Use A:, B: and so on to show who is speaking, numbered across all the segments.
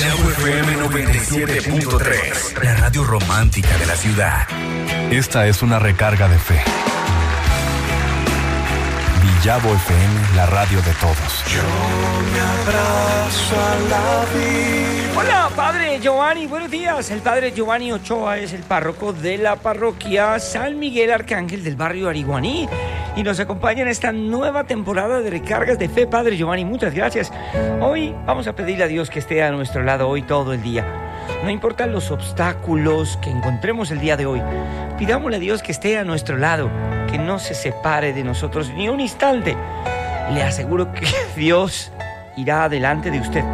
A: Villavo FM 97.3, la radio romántica de la ciudad. Esta es una recarga de fe. Villavo FM, la radio de todos.
B: Yo me abrazo a la vida.
C: Hola, Padre Giovanni, buenos días. El Padre Giovanni Ochoa es el párroco de la parroquia San Miguel Arcángel del barrio Ariguaní y nos acompaña en esta nueva temporada de recargas de fe. Padre Giovanni, muchas gracias. Hoy vamos a pedirle a Dios que esté a nuestro lado hoy todo el día. No importan los obstáculos que encontremos el día de hoy, pidámosle a Dios que esté a nuestro lado, que no se separe de nosotros ni un instante. Le aseguro que Dios irá delante de usted,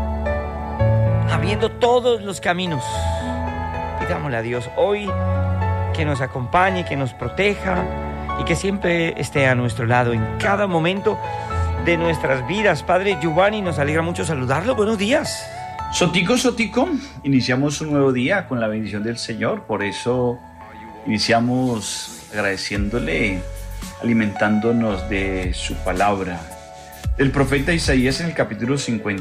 C: abriendo todos los caminos. Pidámosle a Dios hoy que nos acompañe, que nos proteja y que siempre esté a nuestro lado en cada momento de nuestras vidas. Padre Giovanni, nos alegra mucho saludarlo. Buenos días.
D: Sotico, iniciamos un nuevo día con la bendición del Señor. Por eso iniciamos agradeciéndole, alimentándonos de su palabra. Del profeta Isaías en el capítulo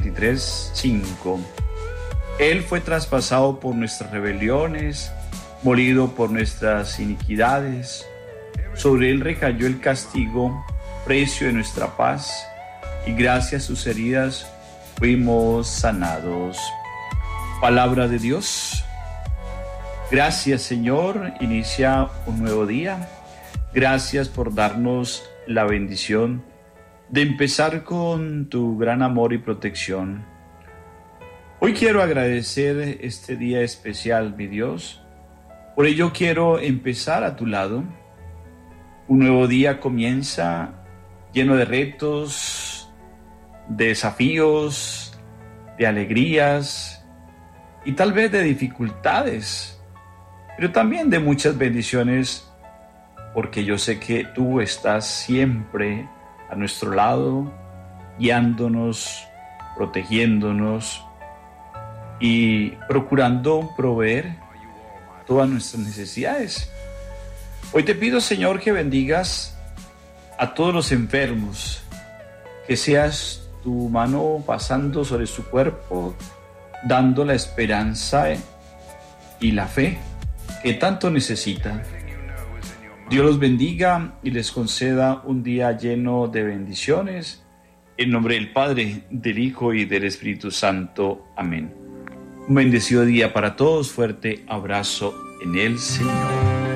D: 53:5. Él fue traspasado por nuestras rebeliones, molido por nuestras iniquidades. Sobre él recayó el castigo, precio de nuestra paz, y gracias a sus heridas fuimos sanados. Palabra de Dios. Gracias, Señor, inicia un nuevo día. Gracias por darnos la bendición de empezar con tu gran amor y protección. Hoy quiero agradecer este día especial, mi Dios. Por ello quiero empezar a tu lado. Un nuevo día comienza lleno de retos, de desafíos, de alegrías y tal vez de dificultades, pero también de muchas bendiciones, porque yo sé que tú estás siempre a nuestro lado, guiándonos, protegiéndonos y procurando proveer todas nuestras necesidades. Hoy te pido, Señor, que bendigas a todos los enfermos, que seas tu mano pasando sobre su cuerpo, dando la esperanza y la fe que tanto necesitan. Dios los bendiga y les conceda un día lleno de bendiciones. En nombre del Padre, del Hijo y del Espíritu Santo. Amén. Un bendecido día para todos. Fuerte abrazo en el Señor.